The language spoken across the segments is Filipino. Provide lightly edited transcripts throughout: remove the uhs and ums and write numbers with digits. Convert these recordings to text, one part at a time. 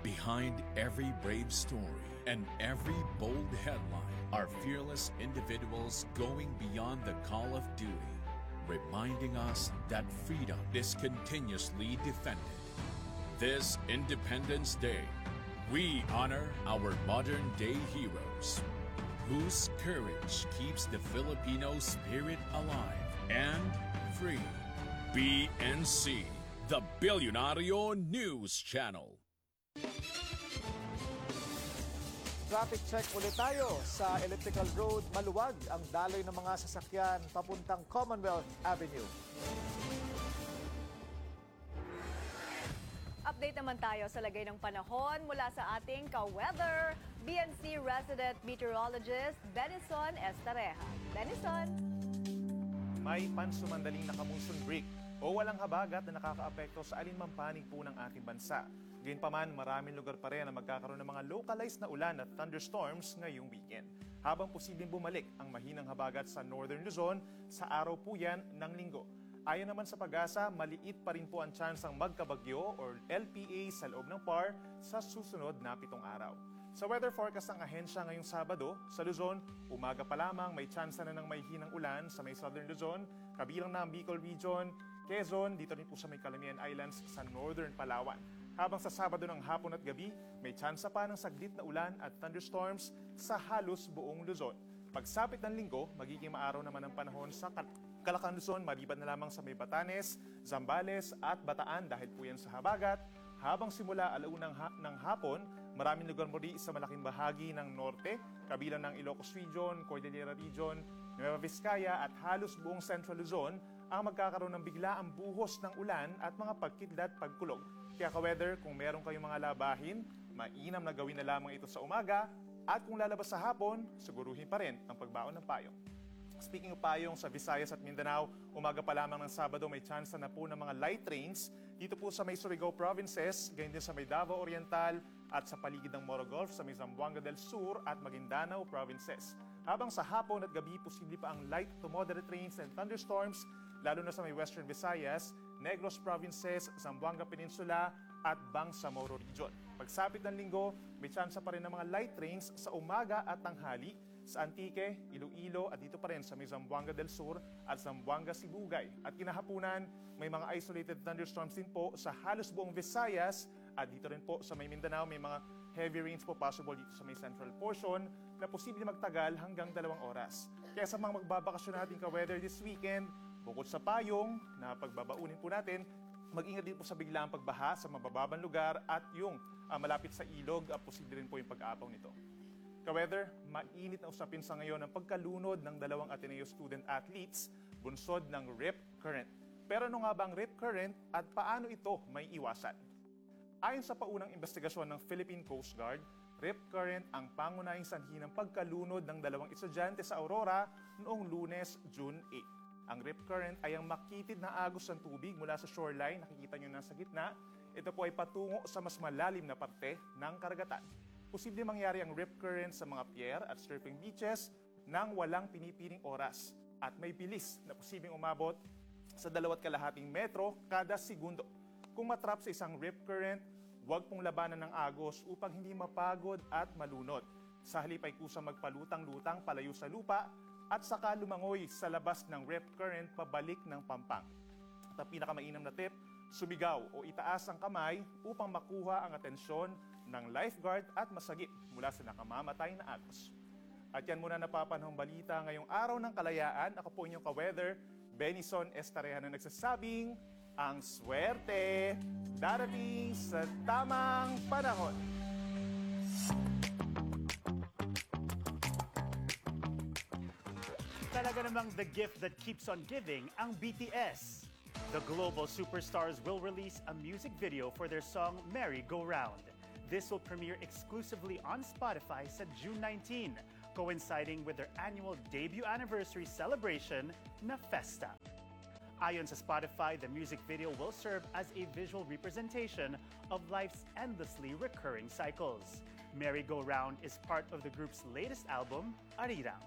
Behind every brave story and every bold headline are fearless individuals going beyond the call of duty, reminding us that freedom is continuously defended. This Independence Day, we honor our modern-day heroes, whose courage keeps the Filipino spirit alive and free. BNC, the Bilyonaryo News Channel. Traffic check ulit tayo sa Elliptical Road. Maluwag ang daloy ng mga sasakyan papuntang Commonwealth Avenue. Update naman tayo sa lagay ng panahon mula sa ating ka-weather, BNC resident meteorologist Benison Estareja. Benison. May pansumandaling nakamonsoon break o walang habagat na nakakaapekto sa alinmang panig po ng ating bansa. Gayunpaman, maraming lugar pa rin na magkakaroon ng mga localized na ulan at thunderstorms ngayong weekend. Habang posibleng bumalik ang mahinang habagat sa Northern Luzon, sa araw po yan ng Linggo. Ayon naman sa Pag-asa, maliit pa rin po ang tsansang magkabagyo or LPA sa loob ng PAR sa susunod na 7 araw. Sa weather forecast ng ahensya ngayong Sabado, sa Luzon, umaga pa lamang may tsansa na ng may hinang ulan sa may Southern Luzon, kabilang na ang Bicol Region, Quezon, dito rin po sa may Calamian Islands sa Northern Palawan. Habang sa Sabado ng hapon at gabi, may tsansa pa ng saglit na ulan at thunderstorms sa halos buong Luzon. Pagsapit ng Linggo, magiging maaraw naman ang panahon sa Calacan, Luzon, maliban na lamang sa may Batanes, Zambales at Bataan dahil po yan sa habagat. Habang simula alaunang ng hapon, maraming lugar muli sa malaking bahagi ng norte, kabilang ng Ilocos Region, Cordillera Region, Nueva Vizcaya at halos buong Central Luzon ang magkakaroon ng biglaang buhos ng ulan at mga pagkidlat pagkulog. Kaya ka-weather, kung meron kayong mga labahin, mainam na gawin na lamang ito sa umaga at kung lalabas sa hapon, siguruhin pa rin ang pagbaon ng payong. Speaking of payong, sa Visayas at Mindanao, umaga pa lamang ng Sabado may chance na po ng mga light rains dito po sa may Surigao provinces, gayon din sa may Davao Oriental at sa paligid ng Moro Gulf sa may Zamboanga del Sur at Maguindanao provinces. Habang sa hapon at gabi, posible pa ang light to moderate rains and thunderstorms, lalo na sa may Western Visayas, Negros provinces, Zamboanga Peninsula at Bangsamoro Region. Pagsapit ng Linggo, may chance pa rin ng mga light rains sa umaga at tanghali sa Antique, Iloilo at dito pa rin sa may Zamboanga del Sur at Zamboanga Sibugay. At kinahapunan, may mga isolated thunderstorms din po sa halos buong Visayas at dito rin po sa may Mindanao, may mga heavy rains po possible dito sa may central portion na posible magtagal hanggang 2 oras. Kaya sa mga magbabakasyon natin ka-weather this weekend, bukod sa payong na pagbabaunin po natin, mag-ingat din po sa biglaang pagbaha sa mabababang lugar at yung malapit sa ilog, posible rin po yung pag-apaw nito. Ka-weather, mainit na usapin sa ngayon ang pagkalunod ng 2 Ateneo student athletes bunsod ng rip current. Pero ano nga ba ang rip current at paano ito may iwasan? Ayon sa paunang investigasyon ng Philippine Coast Guard, rip current ang pangunahing sanhi ng pagkalunod ng 2 estudyante sa Aurora noong Lunes, June 8. Ang rip current ay ang makitid na agos ng tubig mula sa shoreline, nakikita nyo nasa gitna. Ito po ay patungo sa mas malalim na parte ng karagatan. Posible mangyari ang rip current sa mga pier at surfing beaches nang walang pinipiling oras at may bilis na posibleng umabot sa 2.5 metro kada segundo. Kung matrap sa isang rip current, huwag pong labanan ng agos upang hindi mapagod at malunod. Sa halip ay kusang magpalutang-lutang palayo sa lupa at saka lumangoy sa labas ng rip current pabalik ng pampang. At ang pinakamainam na tip, sumigaw o itaas ang kamay upang makuha ang atensyon ng lifeguard at masagip mula sa nakamamatay na agos. At yan muna napapanahong balita ngayong araw ng kalayaan. Ako po inyong ka-weather, Benison Estareja na nagsasabing, ang swerte darating sa tamang panahon. Talaga namang the gift that keeps on giving ang BTS. The global superstars will release a music video for their song Merry Go Round. This will premiere exclusively on Spotify sa June 19, coinciding with their annual debut anniversary celebration na Festa. Ayon sa Spotify, the music video will serve as a visual representation of life's endlessly recurring cycles. Merry Go Round is part of the group's latest album, Arirang.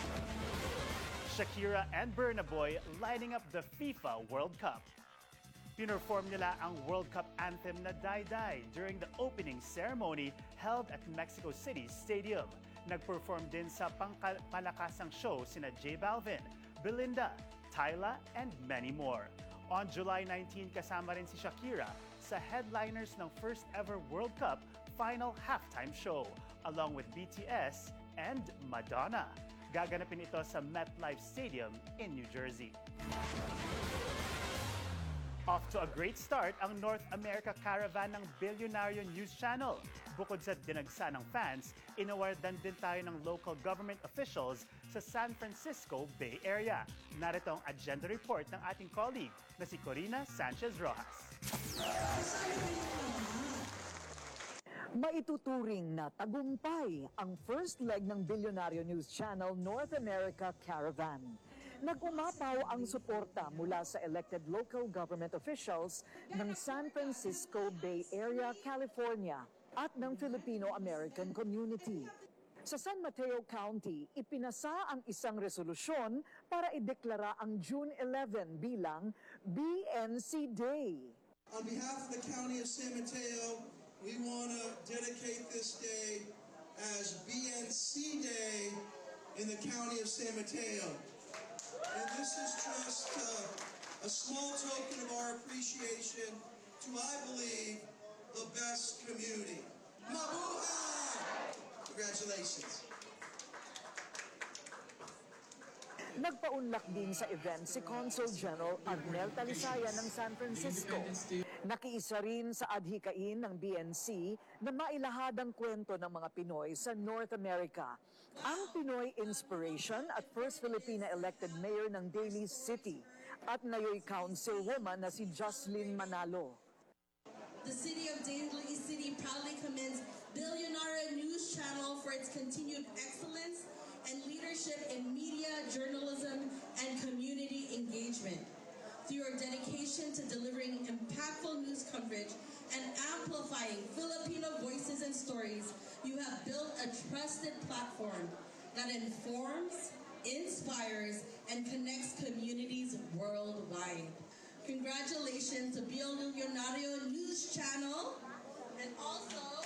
Shakira and Burna Boy lining up the FIFA World Cup. Pinerform nila ang World Cup anthem na Die Die during the opening ceremony held at Mexico City Stadium. Nag-perform din sa pangpalakasang show sina J Balvin, Belinda, Tyla, and many more. On July 19, kasama rin si Shakira sa headliners ng first ever World Cup final halftime show, along with BTS and Madonna. Gaganapin ito sa MetLife Stadium in New Jersey. Off to a great start ang North America Caravan ng Billionario News Channel. Bukod sa dinagsa ng fans, inawardan din tayo ng local government officials sa San Francisco Bay Area. Narito ang agenda report ng ating colleague na si Corina Sanchez Rojas. Maituturing na tagumpay ang first leg ng Billionario News Channel North America Caravan. Nag-umapaw ang suporta mula sa elected local government officials ng San Francisco Bay Area, California at ng Filipino-American community. Sa San Mateo County, ipinasa ang isang resolusyon para ideklara ang June 11 bilang BNC Day. On behalf of the County of San Mateo, we want to dedicate this day as BNC Day in the County of San Mateo. And this is just a small token of our appreciation to, I believe, the best community. Mabuhay! Congratulations. Nagpaunlak din sa event si Consul General Agnel Talisaya ng San Francisco. Nakiisa rin sa adhikain ng BNC na mailahad ang kwento ng mga Pinoy sa North America. Ang Pinoy Inspiration at first Filipina elected mayor ng Daly City at ngayon councilwoman na si Jocelyn Manalo. The city of Daly City proudly commends Billionario News Channel for its continued excellence and leadership in media, journalism, and community engagement. Through your dedication to delivering impactful news coverage and amplifying Filipino voices and stories, you have built a trusted platform that informs, inspires, and connects communities worldwide. Congratulations to Billionario News Channel and also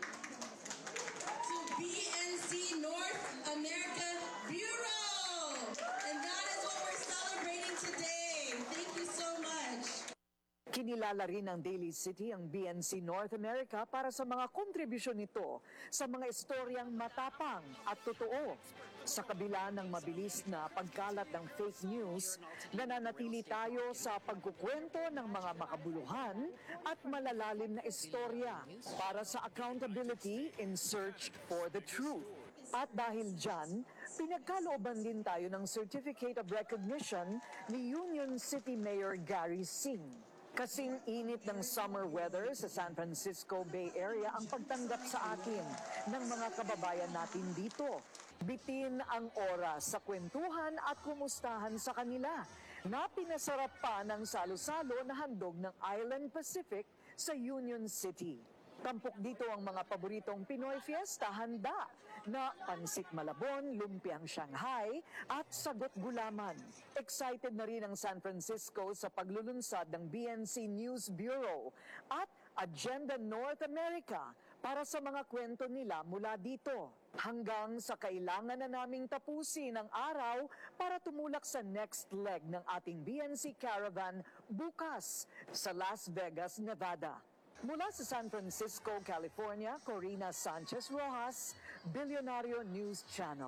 to BNC North America Bureau. And that is what we're celebrating today. Thank you so much. Kinilala rin ng Daly City ang BNC North America para sa mga kontribusyon nito sa mga istoryang matapang at totoo. Sa kabila ng mabilis na pagkalat ng fake news, nananatili tayo sa pagkukwento ng mga makabuluhan at malalalim na istorya para sa accountability in search for the truth. At dahil dyan, pinagkalooban din tayo ng Certificate of Recognition ni Union City Mayor Gary Singh. Kasing init ng summer weather sa San Francisco Bay Area ang pagtanggap sa atin ng mga kababayan natin dito. Bitin ang oras sa kwentuhan at kumustahan sa kanila na pinasarap pa ng salo-salo na handog ng Island Pacific sa Union City. Tampok dito ang mga paboritong Pinoy Fiesta handa na pansit malabon, lumpiang Shanghai at sagot gulaman. Excited na rin ang San Francisco sa paglulunsad ng BNC News Bureau at Agenda North America para sa mga kwento nila mula dito. Hanggang sa kailangan na naming tapusin ang araw para tumulak sa next leg ng ating BNC Caravan bukas sa Las Vegas, Nevada. Mula sa San Francisco, California, Corina Sanchez Rojas, Billionario News Channel.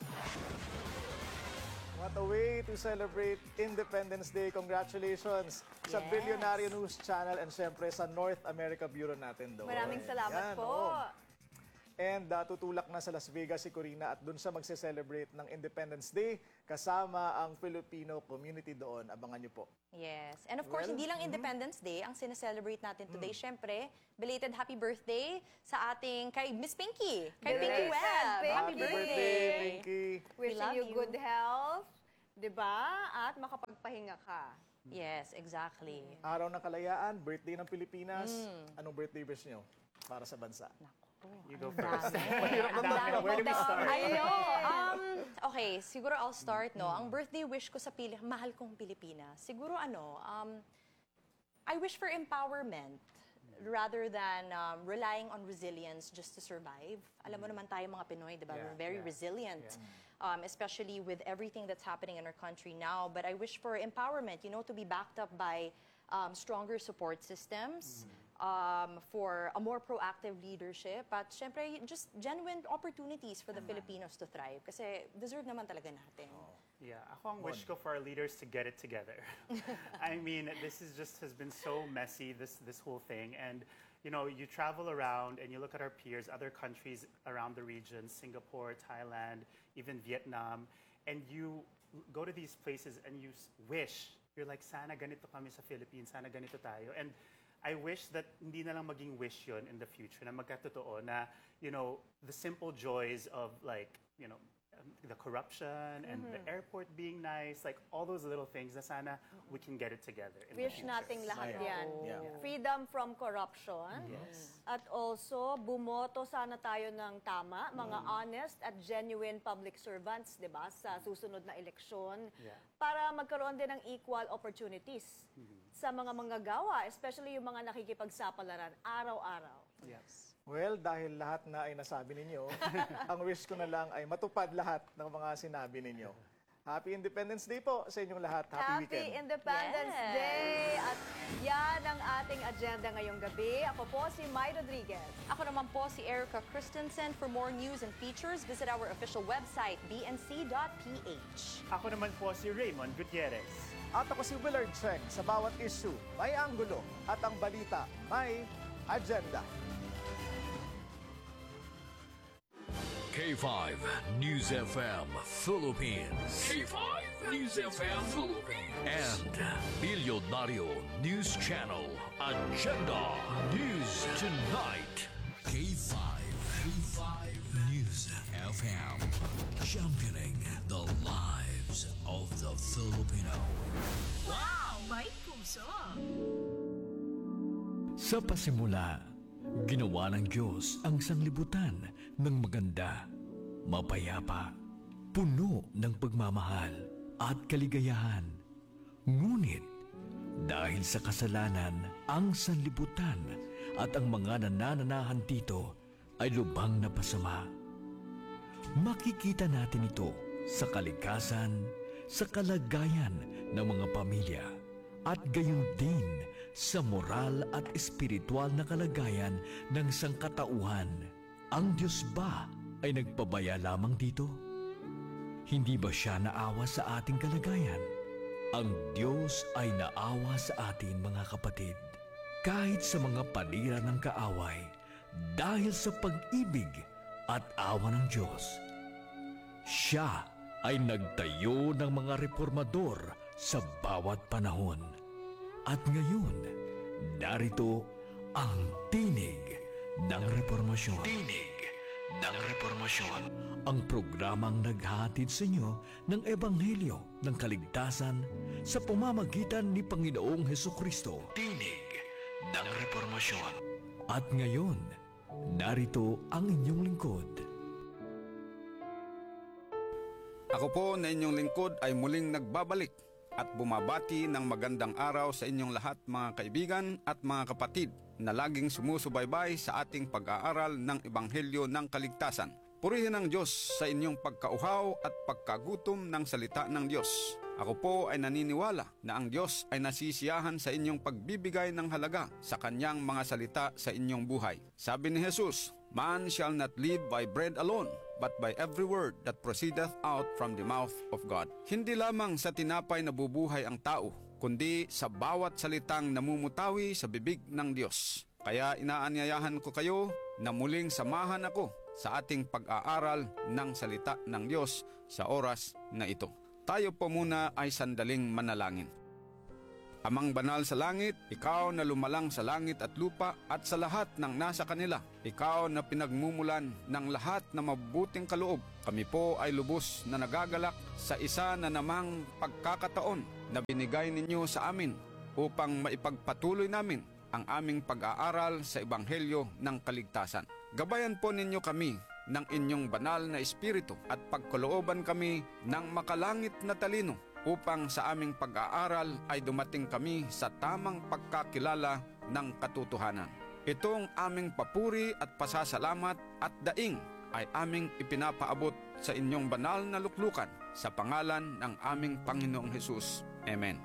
What a way to celebrate Independence Day. Congratulations sa Yes. Billionario News Channel and syempre sa North America Bureau natin doon. Maraming salamat Yan, po. oo. And tutulak na sa Las Vegas si Corina at doon siya magse-celebrate ng Independence Day kasama ang Filipino community doon. Abangan niyo po. Yes. And of course, Well, hindi lang Independence Day ang sineselebrate natin today. Syempre, belated happy birthday sa ating kay Miss Pinky. Kay Pinky Belated Webb. Pinky. Happy birthday. Pinky. Wishing love you you. good health, di ba? At makapagpahinga ka. Yes, exactly. Araw ng Kalayaan, birthday ng Pilipinas. Anong birthday wish niyo para sa bansa? You go first. Ang dami. Where do we start? I know. Okay, siguro I'll start, no? Ang birthday wish ko sa mahal kong Pilipinas, siguro I wish for empowerment rather than relying on resilience just to survive. Alam mo naman tayo mga Pinoy, di ba? We're very resilient, especially with everything that's happening in our country now. But I wish for empowerment, to be backed up by stronger support systems, for a more proactive leadership, at syempre, just genuine opportunities for the Filipinos to thrive. Kasi deserve naman talaga natin. Yeah, ako ang wish ko for our leaders to get it together. I mean, this has been so messy, this whole thing. And, you travel around and you look at our peers, other countries around the region, Singapore, Thailand, even Vietnam, and you go to these places and you wish, you're like, sana ganito kami sa Philippines, sana ganito tayo. And I wish that hindi na lang maging wish yun in the future, na magkatotoo na, the simple joys of the corruption and the airport being nice, like all those little things na sana we can get it together in the Wish future. nating lahat yan. Freedom from corruption. Yes. At also, bumoto sana tayo ng tama, mga honest at genuine public servants, di ba, sa susunod na eleksyon, para magkaroon din ng equal opportunities sa mga manggagawa, especially yung mga nakikipagsapalaran araw-araw. Yes. Well, dahil lahat na ay nasabi ninyo, ang wish ko na lang ay matupad lahat ng mga sinabi ninyo. Happy Independence Day po sa inyong lahat. Happy weekend. Happy Independence Day! At yan ang ating agenda ngayong gabi. Ako po si Mai Rodriguez. Ako naman po si Erica Christensen. For more news and features, visit our official website, bnc.ph. Ako naman po si Raymond Gutierrez. At ako si Willard Cheng. Sa bawat issue, may anggulo. At ang balita, may agenda. K5 News FM Philippines. K5 News FM Philippines. And Bilyonaryo News Channel Agenda News Tonight. K5 News FM. Championing the lives of the Filipino. Wow! May puso! Sa pasimula, ginawa ng Diyos ang sanglibutan ng maganda, mapayapa, puno ng pagmamahal at kaligayahan. Ngunit, dahil sa kasalanan, ang sanlibutan at ang mga nanananahan dito ay lubhang napasama. Makikita natin ito sa kalikasan, sa kalagayan ng mga pamilya, at gayon din sa moral at espiritual na kalagayan ng sangkatauhan. Ang Diyos ba ay nagpabaya lamang dito? Hindi ba siya naawa sa ating kalagayan? Ang Diyos ay naawa sa atin, mga kapatid, kahit sa mga panira ng kaaway, dahil sa pag-ibig at awa ng Diyos. Siya ay nagtayo ng mga reformador sa bawat panahon. At ngayon, narito ang Tinig ng Reformasyon. Tinig ng Reformasyon. Ang programang naghahatid sa inyo ng Ebanghelyo ng Kaligtasan sa pamamagitan ni Panginoong Hesukristo. Tinig ng Reformasyon. At ngayon, narito ang inyong lingkod. Ako po na inyong lingkod ay muling nagbabalik at bumabati ng magandang araw sa inyong lahat, mga kaibigan at mga kapatid na laging sumusubaybay sa ating pag-aaral ng Ebanghelyo ng Kaligtasan. Purihin ang Diyos sa inyong pagkauhaw at pagkagutom ng salita ng Diyos. Ako po ay naniniwala na ang Diyos ay nasisiyahan sa inyong pagbibigay ng halaga sa kanyang mga salita sa inyong buhay. Sabi ni Jesus, "Man shall not live by bread alone, but by every word that proceedeth out from the mouth of God." Hindi lamang sa tinapay nabubuhay ang tao, kundi sa bawat salitang namumutawi sa bibig ng Diyos. Kaya inaanyayahan ko kayo na muling samahan ako sa ating pag-aaral ng salita ng Diyos sa oras na ito. Tayo po muna ay sandaling manalangin. Amang banal sa langit, ikaw na lumalang sa langit at lupa at sa lahat ng nasa kanila, ikaw na pinagmumulan ng lahat na mabubuting kaloob, kami po ay lubos na nagagalak sa isa na namang pagkakataon na binigay ninyo sa amin upang maipagpatuloy namin ang aming pag-aaral sa Ebanghelyo ng Kaligtasan. Gabayan po ninyo kami ng inyong banal na espiritu at pagkalooban kami ng makalangit na talino upang sa aming pag-aaral ay dumating kami sa tamang pagkakilala ng katotohanan. Itong aming papuri at pasasalamat at daing ay aming ipinapaabot sa inyong banal na luklukan sa pangalan ng aming Panginoong Hesus. Amen.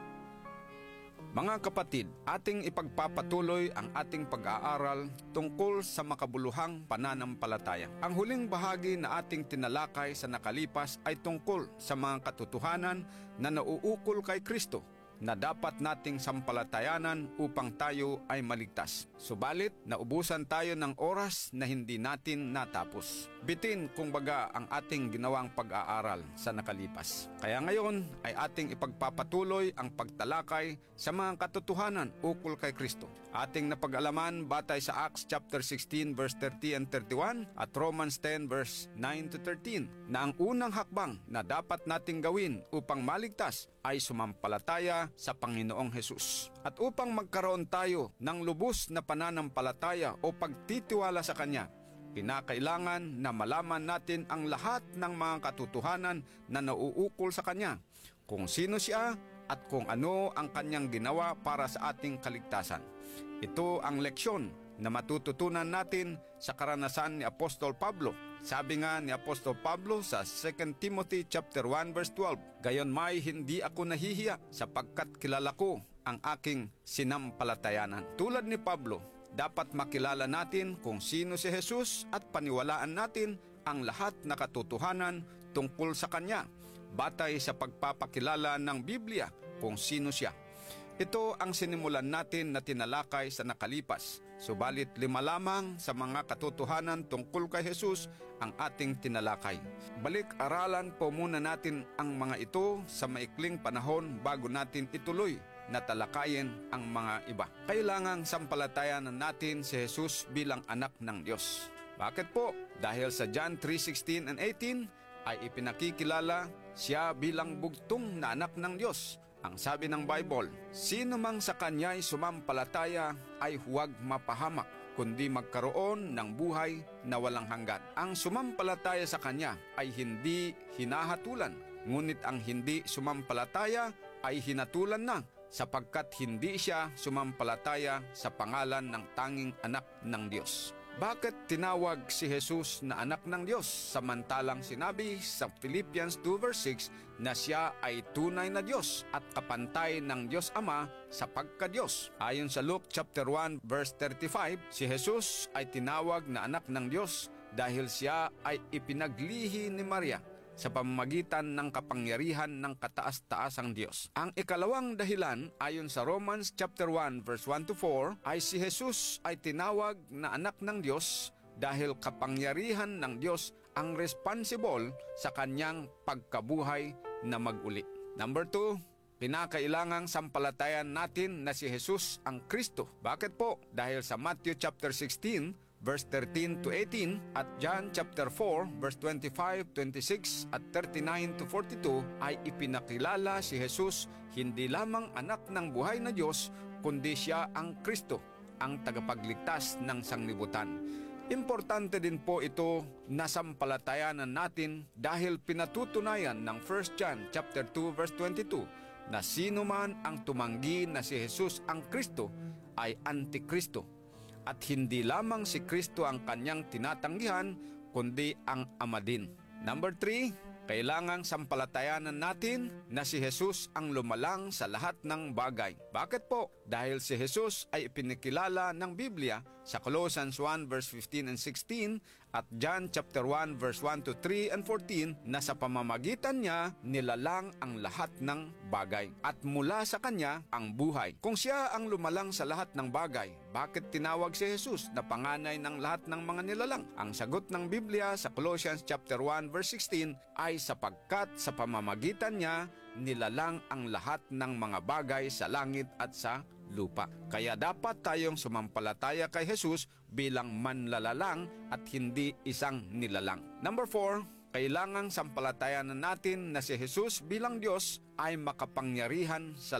Mga kapatid, ating ipagpapatuloy ang ating pag-aaral tungkol sa makabuluhang pananampalataya. Ang huling bahagi na ating tinalakay sa nakalipas ay tungkol sa mga katotohanan na nauukol kay Kristo na dapat nating sampalatayanan upang tayo ay maligtas. Subalit, naubusan tayo ng oras na hindi natin natapos. Bitin kumbaga ang ating ginawang pag-aaral sa nakalipas. Kaya ngayon ay ating ipagpapatuloy ang pagtalakay sa mga katotohanan ukol kay Kristo. Ating napag-alaman batay sa Acts chapter 16 verse 30 and 31 at Romans 10 verse 9 to 13 na ang unang hakbang na dapat nating gawin upang maligtas ay sumampalataya sa Panginoong Hesus. At upang magkaroon tayo ng lubos na pananampalataya o pagtitiwala sa Kanya, kinakailangan na malaman natin ang lahat ng mga katotohanan na nauukol sa Kanya, kung sino Siya at kung ano ang Kanyang ginawa para sa ating kaligtasan. Ito ang leksyon na matututunan natin sa karanasan ni Apostol Pablo. Sabi nga ni Apostol Pablo sa 2 Timothy chapter 1 verse 12, "Gayon may hindi ako nahihiya sapagkat kilala ko ang aking sinampalatayanan." Tulad ni Pablo, dapat makilala natin kung sino si Jesus at paniwalaan natin ang lahat na katotohanan tungkol sa Kanya, batay sa pagpapakilala ng Biblia kung sino Siya. Ito ang sinimulan natin na tinalakay sa nakalipas. Subalit 5 lamang sa mga katotohanan tungkol kay Jesus ang ating tinalakay. Balik-aralan po muna natin ang mga ito sa maikling panahon bago natin ituloy na talakayin ang mga iba. Kailangang sampalatayanan natin si Jesus bilang anak ng Diyos. Bakit po? Dahil sa John 3:16 and 18 ay ipinakikilala siya bilang bugtong na anak ng Diyos. Ang sabi ng Bible, "Sino mang sa Kanya'y sumampalataya ay huwag mapahamak, kundi magkaroon ng buhay na walang hanggan." Ang sumampalataya sa Kanya ay hindi hinahatulan, ngunit ang hindi sumampalataya ay hinatulan na, sapagkat hindi siya sumampalataya sa pangalan ng tanging anak ng Diyos. Bakit tinawag si Jesus na anak ng Diyos samantalang sinabi sa Philippians 2 verse 6 na siya ay tunay na Diyos at kapantay ng Diyos Ama sa pagka-Diyos? Ayon sa Luke chapter 1 verse 35, si Jesus ay tinawag na anak ng Diyos dahil siya ay ipinaglihi ni Maria sa pamamagitan ng kapangyarihan ng kataas-taasang Diyos. Ang ikalawang dahilan ayon sa Romans chapter 1 verse 1 to 4 ay si Jesus ay tinawag na anak ng Diyos dahil kapangyarihan ng Diyos ang responsible sa kanyang pagkabuhay na mag-uli. Number 2, pinakailangang sampalatayan natin na si Jesus ang Kristo. Bakit po? Dahil sa Matthew chapter 16 verse 13 to 18 at John chapter 4 verse 25, 26 at 39 to 42 ay ipinakilala si Jesus hindi lamang anak ng buhay na Diyos, kundi siya ang Kristo, ang tagapagligtas ng sanglibutan. Importante din po ito na sampalatayanan natin dahil pinatutunayan ng 1 John chapter 2 verse 22 na sino man ang tumanggi na si Jesus ang Kristo ay Antikristo. At hindi lamang si Kristo ang kanyang tinatanggihan, kundi ang Ama din. Number 3, kailangang sampalatayanan natin na si Jesus ang lumalang sa lahat ng bagay. Bakit po? Dahil si Jesus ay ipinakilala ng Biblia sa Colossians 1 verse 15 and 16 at John chapter 1 verse 1 to 3 and 14 na sa pamamagitan niya nilalang ang lahat ng bagay at mula sa kanya ang buhay. Kung siya ang lumalang sa lahat ng bagay, bakit tinawag si Jesus na panganay ng lahat ng mga nilalang? Ang sagot ng Biblia sa Colossians chapter 1 verse 16 ay sapagkat sa pamamagitan niya nilalang ang lahat ng mga bagay sa langit at sa lupa. Kaya dapat tayong sumampalataya kay Jesus bilang manlalalang at hindi isang nilalang. Number 4, kailangang sampalatayanan natin na si Jesus bilang Diyos ay makapangyarihan sa